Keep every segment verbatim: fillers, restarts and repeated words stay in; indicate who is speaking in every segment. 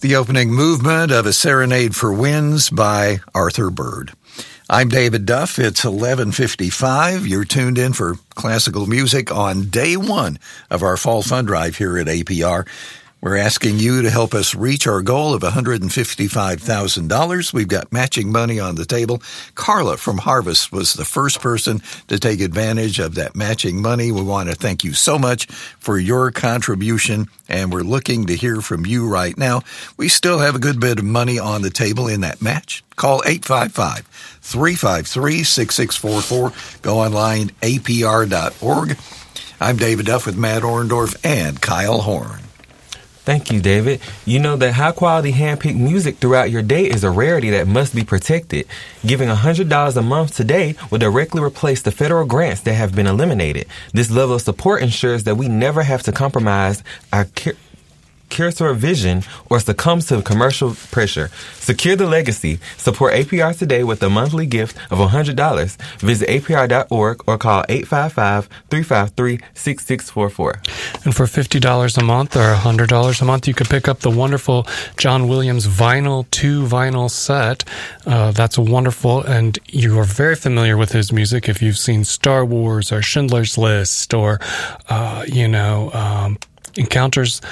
Speaker 1: The opening movement of A Serenade for Winds by Arthur Bird. I'm David Duff. It's eleven fifty-five. You're tuned in for classical music on day one of our fall fund drive here at A P R. We're asking you to help us reach our goal of one hundred fifty-five thousand dollars. We've got matching money on the table. Carla from Harvest was the first person to take advantage of that matching money. We want to thank you so much for your contribution, and we're looking to hear from you right now. We still have a good bit of money on the table in that match. Call eight five five, three five three, six six four four. Go online, A P R dot org. I'm David Duff with Matt Orndorff and Kyle Horn.
Speaker 2: Thank you, David. You know that high-quality hand-picked music throughout your day is a rarity that must be protected. Giving one hundred dollars a month today will directly replace the federal grants that have been eliminated. This level of support ensures that we never have to compromise our care. Cursor vision or succumbs to commercial pressure. Secure the legacy. Support A P R today with a monthly gift of one hundred dollars. Visit A P R dot org or call eight five five, three five three, six six four four.
Speaker 3: And for fifty dollars a month or one hundred dollars a month, you could pick up the wonderful John Williams vinyl two vinyl set. Uh, that's wonderful, and you are very familiar with his music if you've seen Star Wars or Schindler's List or, uh, you know, um, Encounters,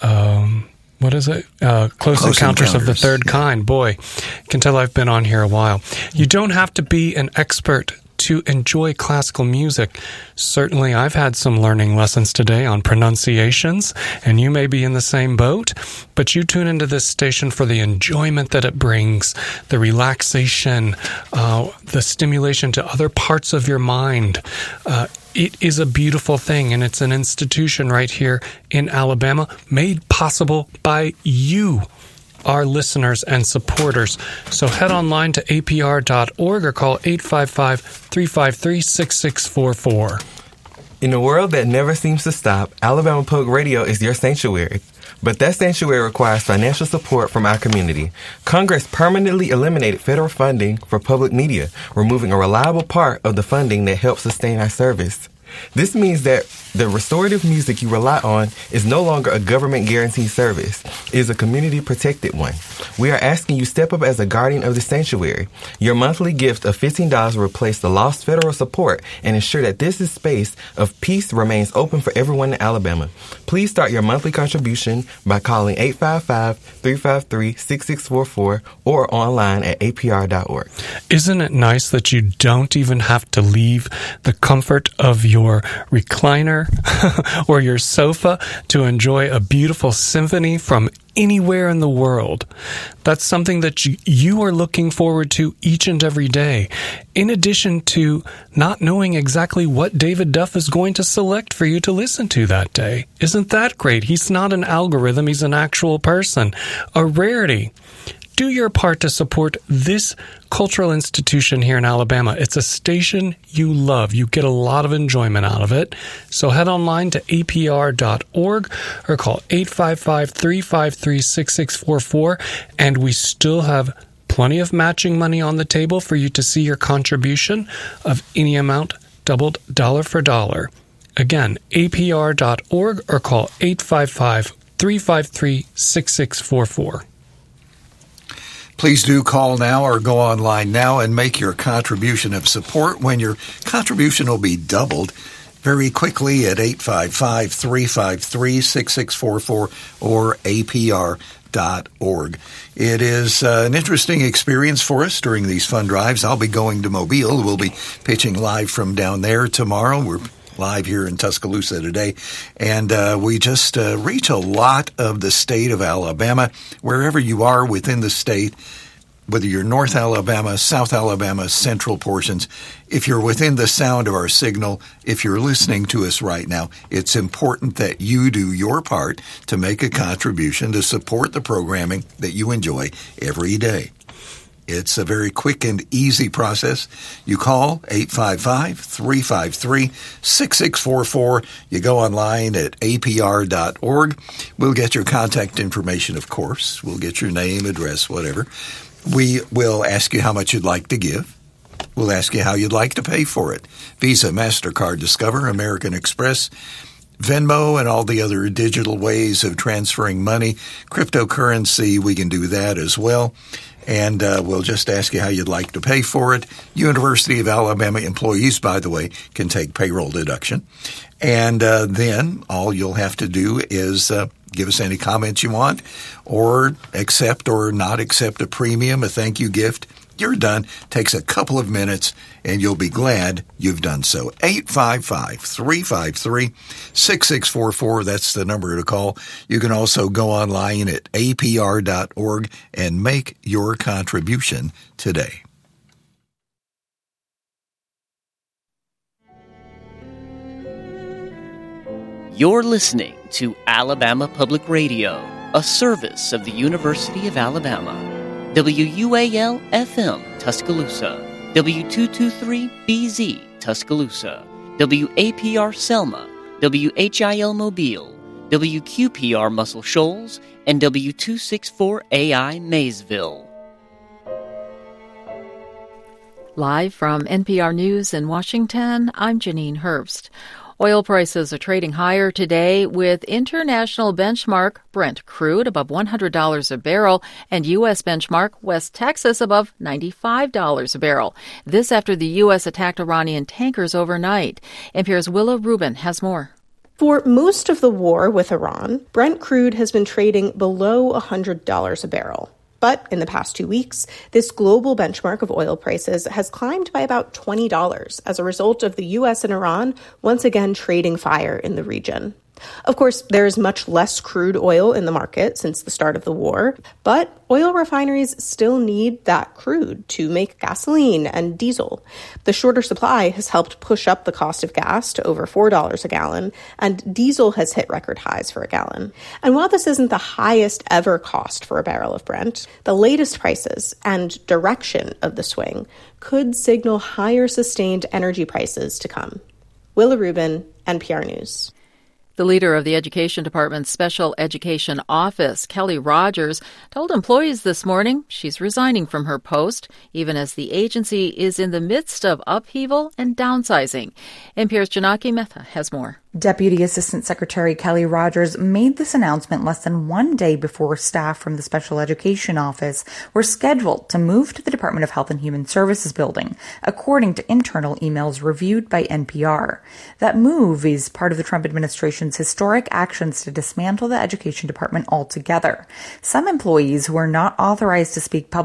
Speaker 3: um, what is it? Uh, Close, Close Encounters, Encounters of the Third Kind. Boy, you can tell I've been on here a while. You don't have to be an expert to enjoy classical music. Certainly, I've had some learning lessons today on pronunciations, and you may be in the same boat, but you tune into this station for the enjoyment that it brings, the relaxation, uh, the stimulation to other parts of your mind. Uh, It is a beautiful thing, and it's an institution right here in Alabama made possible by you, our listeners and supporters. So head online to A P R dot org or call eight five five, three five three, six six four four.
Speaker 2: In a world that never seems to stop, Alabama Public Radio is your sanctuary. But that sanctuary requires financial support from our community. Congress permanently eliminated federal funding for public media, removing a reliable part of the funding that helps sustain our service. This means that the restorative music you rely on is no longer a government-guaranteed service. It is a community-protected one. We are asking you to step up as a guardian of the sanctuary. Your monthly gift of fifteen dollars will replace the lost federal support and ensure that this space of peace remains open for everyone in Alabama. Please start your monthly contribution by calling eight five five, three five three, six six four four or online at A P R dot org.
Speaker 3: Isn't it nice that you don't even have to leave the comfort of your recliner or your sofa to enjoy a beautiful symphony from anywhere in the world? That's something that you, you are looking forward to each and every day, in addition to not knowing exactly what David Duff is going to select for you to listen to that day. Isn't that great? He's not an algorithm, he's an actual person. A rarity. Do your part to support this cultural institution here in Alabama. It's a station you love. You get a lot of enjoyment out of it. So head online to A P R dot org or call eight five five, three five three, six six four four. And we still have plenty of matching money on the table for you to see your contribution of any amount doubled dollar for dollar. Again, A P R dot org or call eight five five, three five three, six six four four.
Speaker 1: Please do call now or go online now and make your contribution of support when your contribution will be doubled very quickly at eight five five, three five three, six six four four or A P R dot org. It is uh, an interesting experience for us during these fund drives. I'll be going to Mobile. We'll be pitching live from down there tomorrow. We're live here in Tuscaloosa today, and uh, we just uh, reach a lot of the state of Alabama. Wherever you are within the state, whether you're North Alabama, South Alabama, central portions, if you're within the sound of our signal, if you're listening to us right now, it's important that you do your part to make a contribution to support the programming that you enjoy every day. It's a very quick and easy process. You call eight five five, three five three, six six four four. You go online at A P R dot org. We'll get your contact information, of course. We'll get your name, address, whatever. We will ask you how much you'd like to give. We'll ask you how you'd like to pay for it. Visa, MasterCard, Discover, American Express, Venmo and all the other digital ways of transferring money. Cryptocurrency, we can do that as well. And uh, we'll just ask you how you'd like to pay for it. University of Alabama employees, by the way, can take payroll deduction. And uh, then all you'll have to do is uh, give us any comments you want, or accept or not accept a premium, a thank you gift. You're done. Takes a couple of minutes, and you'll be glad you've done so. eight five five, three five three, six six four four. That's the number to call. You can also go online at A P R dot org and make your contribution today.
Speaker 4: You're listening to Alabama Public Radio, a service of the University of Alabama. W U A L F M Tuscaloosa, W two twenty-three B Z Tuscaloosa, W A P R Selma, W H I L Mobile, W Q P R Muscle Shoals, and W two sixty-four A I Maysville.
Speaker 5: Live from N P R News in Washington, I'm Janine Herbst. Oil prices are trading higher today with international benchmark Brent crude above one hundred dollars a barrel and U S benchmark West Texas above ninety-five dollars a barrel. This after the U S attacked Iranian tankers overnight. N P R's Willa Rubin has more.
Speaker 6: For most of the war with Iran, Brent crude has been trading below one hundred dollars a barrel. But in the past two weeks, this global benchmark of oil prices has climbed by about twenty dollars as a result of the U S and Iran once again trading fire in the region. Of course, there is much less crude oil in the market since the start of the war, but oil refineries still need that crude to make gasoline and diesel. The shorter supply has helped push up the cost of gas to over four dollars a gallon, and diesel has hit record highs for a gallon. And while this isn't the highest ever cost for a barrel of Brent, the latest prices and direction of the swing could signal higher sustained energy prices to come. Willa Rubin, N P R News.
Speaker 5: The leader of the Education Department's Special Education Office, Kelly Rogers, told employees this morning she's resigning from her post, even as the agency is in the midst of upheaval and downsizing. N P R's Janaki Mehta has more.
Speaker 7: Deputy Assistant Secretary Kelly Rogers made this announcement less than one day before staff from the Special Education Office were scheduled to move to the Department of Health and Human Services building, according to internal emails reviewed by N P R. That move is part of the Trump administration's historic actions to dismantle the Education Department altogether. Some employees who are not authorized to speak publicly